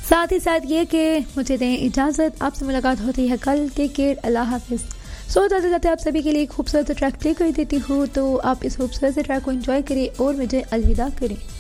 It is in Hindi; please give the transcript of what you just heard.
साथ ही साथ ये कि मुझे दें इजाज़त, आपसे मुलाकात होती है कल। टेक केयर, अल्लाह हाफिज़। सो जाते जाते आप सभी के लिए एक खूबसूरत ट्रैक प्ले कर देती हूँ, तो आप इस खूबसूरत ट्रैक को एंजॉय करें और मुझे अलविदा करें।